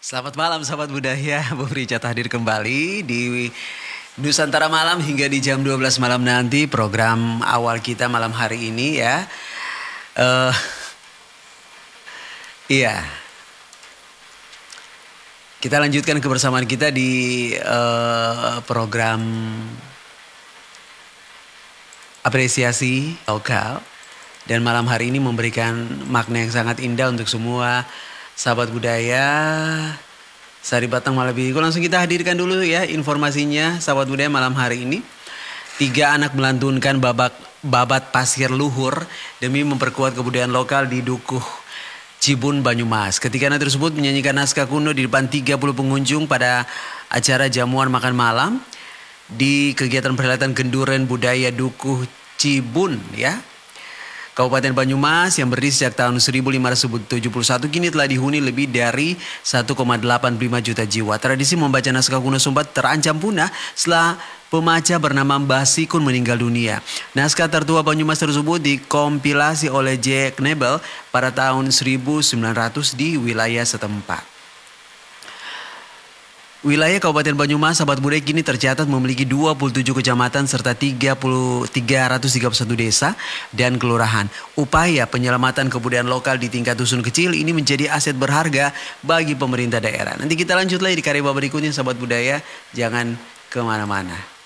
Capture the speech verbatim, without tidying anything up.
Selamat malam sahabat budaya, Bu Richard hadir kembali di Nusantara Malam hingga di jam dua belas malam nanti. Program awal kita malam hari ini ya. Uh, iya. Kita lanjutkan kebersamaan kita di uh, program apresiasi lokal. Dan malam hari ini memberikan makna yang sangat indah untuk semua sahabat budaya Sari Batang Malabigo. Langsung kita hadirkan dulu ya informasinya sahabat budaya malam hari ini. Tiga anak melantunkan babak babat pasir luhur demi memperkuat kebudayaan lokal di Dukuh Cibun, Banyumas. Ketika anak tersebut menyanyikan naskah kuno di depan tiga puluh pengunjung pada acara jamuan makan malam di kegiatan perhelatan Genduren Budaya Dukuh Cibun ya. Kabupaten Banyumas yang berdiri sejak tahun seribu lima ratus tujuh puluh satu kini telah dihuni lebih dari satu koma delapan lima juta jiwa. Tradisi membaca naskah kuno Sumba terancam punah setelah pemaca bernama Mbah Sikun meninggal dunia. Naskah tertua Banyumas tersebut dikompilasi oleh J. Knebel pada tahun seribu sembilan ratus di wilayah setempat. Wilayah Kabupaten Banyumas sahabat budaya kini tercatat memiliki dua puluh tujuh kecamatan serta tiga ratus tiga puluh satu desa dan kelurahan. Upaya penyelamatan kebudayaan lokal di tingkat dusun kecil ini menjadi aset berharga bagi pemerintah daerah. Nanti kita lanjut lagi di karya berikutnya sahabat budaya. Jangan kemana-mana.